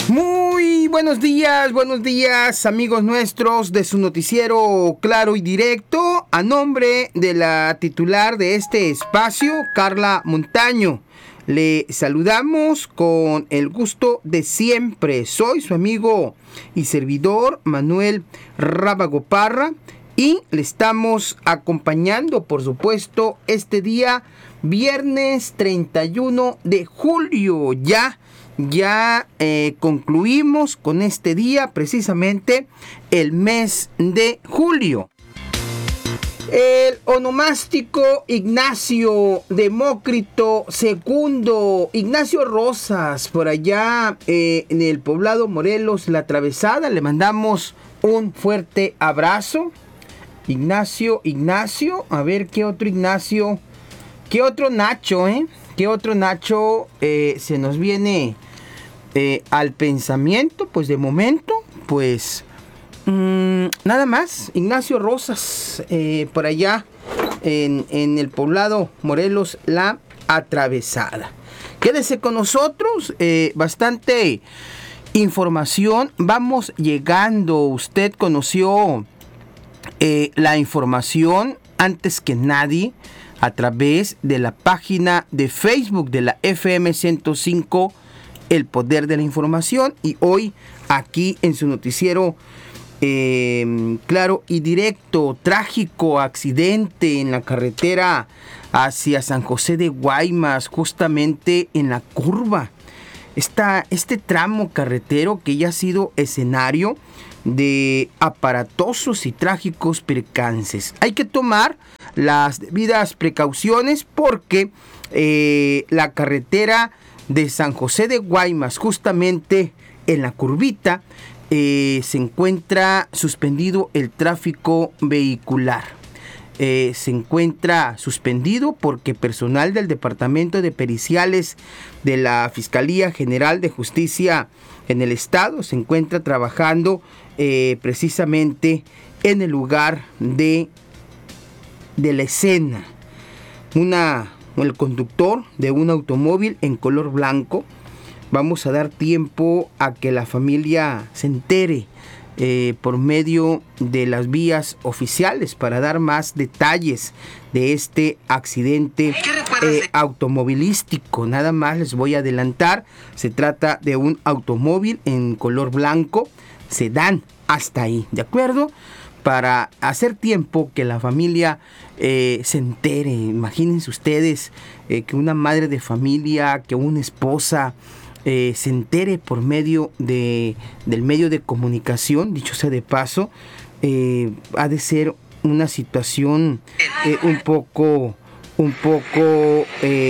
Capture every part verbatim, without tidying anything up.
Muy buenos días, buenos días amigos nuestros de su noticiero Claro y Directo. A nombre de la titular de este espacio, Carla Montaño, le saludamos con el gusto de siempre. Soy su amigo y servidor Manuel Rábago Parra y le estamos acompañando, por supuesto, este día viernes treinta y uno de julio. Ya Ya eh, concluimos con este día precisamente el mes de julio. El onomástico Ignacio Demócrito segundo, Ignacio Rosas, por allá eh, en el poblado Morelos, La Atravesada, le mandamos un fuerte abrazo. Ignacio, Ignacio, a ver qué otro Ignacio, qué otro Nacho, ¿eh? ¿Qué otro Nacho eh, se nos viene eh, al pensamiento? Pues de momento, pues mmm, nada más. Ignacio Rosas, eh, por allá en, en el poblado Morelos, La Atravesada. Quédese con nosotros, eh, bastante información. Vamos llegando. Usted conoció eh, la información antes que nadie a través de la página de Facebook de la F M ciento cinco, El Poder de la Información. Y hoy aquí en su noticiero eh, Claro y Directo, trágico accidente en la carretera hacia San José de Guaymas, justamente en la curva. Esta, este tramo carretero que ya ha sido escenario de aparatosos y trágicos percances. Hay que tomar las debidas precauciones porque eh, la carretera de San José de Guaymas, justamente en la curvita, eh, se encuentra suspendido el tráfico vehicular. Eh, se encuentra suspendido porque personal del Departamento de Periciales de la Fiscalía General de Justicia en el Estado se encuentra trabajando eh, precisamente en el lugar de, de la escena. Una, el conductor de un automóvil en color blanco. Vamos a dar tiempo a que la familia se entere Eh, por medio de las vías oficiales para dar más detalles de este accidente eh, automovilístico. Nada más les voy a adelantar, se trata de un automóvil en color blanco, sedán, hasta ahí, ¿de acuerdo? Para hacer tiempo que la familia eh, se entere. Imagínense ustedes eh, que una madre de familia, que una esposa Eh, se entere por medio de, del medio de comunicación, dicho sea de paso, eh, ha de ser una situación eh, un poco, un poco,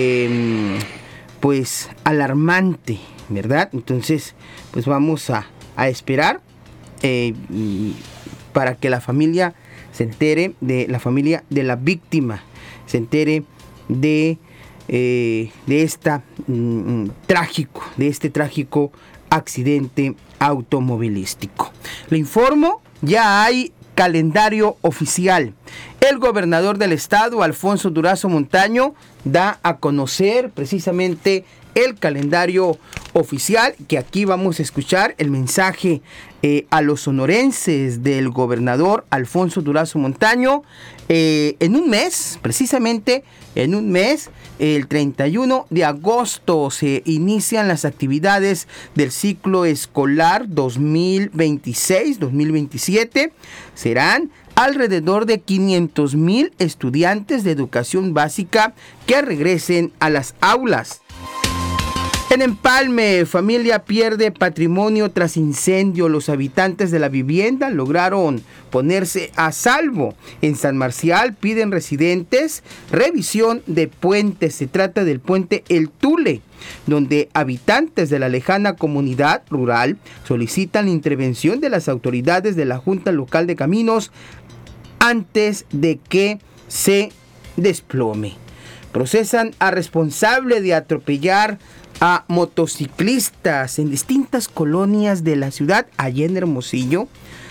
eh, pues, alarmante, ¿verdad? Entonces, pues vamos a, a esperar eh, para que la familia se entere, de la familia de la víctima, se entere de Eh, de esta mm, trágico, de este trágico accidente automovilístico. Le informo, ya hay calendario oficial. El gobernador del estado, Alfonso Durazo Montaño, da a conocer precisamente el calendario oficial, que aquí vamos a escuchar el mensaje eh, a los sonorenses del gobernador Alfonso Durazo Montaño. Eh, en un mes, precisamente en un mes, el treinta y uno de agosto, se inician las actividades del ciclo escolar dos mil veintiséis dos mil veintisiete. Serán alrededor de quinientos mil estudiantes de educación básica que regresen a las aulas. En Empalme, familia pierde patrimonio tras incendio. Los habitantes de la vivienda lograron ponerse a salvo. En San Marcial piden residentes revisión de puentes. Se trata del puente El Tule, donde habitantes de la lejana comunidad rural solicitan la intervención de las autoridades de la Junta Local de Caminos antes de que se desplome. Procesan a responsable de atropellar a motociclistas en distintas colonias de la ciudad, allá en Hermosillo.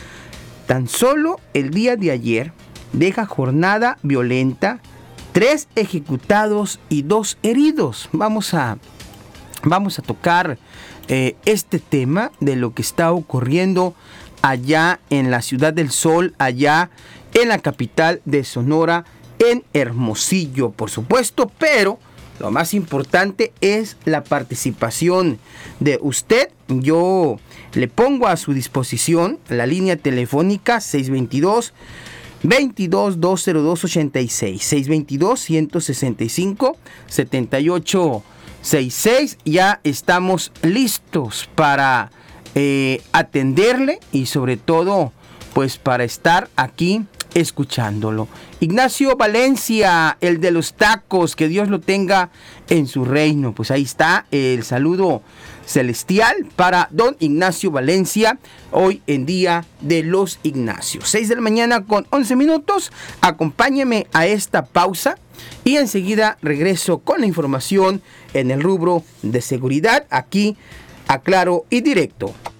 Tan solo el día de ayer deja jornada violenta, tres ejecutados y dos heridos. Vamos a, vamos a tocar eh, este tema de lo que está ocurriendo allá en la Ciudad del Sol, allá en la capital de Sonora, en Hermosillo, por supuesto, pero lo más importante es la participación de usted. Yo le pongo a su disposición la línea telefónica seis dos dos, veintidós, doscientos dos, ochenta y seis, seis dos dos, ciento sesenta y cinco, setenta y ocho sesenta y seis. Ya estamos listos para eh, atenderle y sobre todo pues para estar aquí escuchándolo. Ignacio Valencia, el de los tacos, que Dios lo tenga en su reino. Pues ahí está el saludo celestial para don Ignacio Valencia, hoy en día de los Ignacios. seis de la mañana con once minutos. Acompáñeme a esta pausa y enseguida regreso con la información en el rubro de seguridad aquí a Claro y Directo.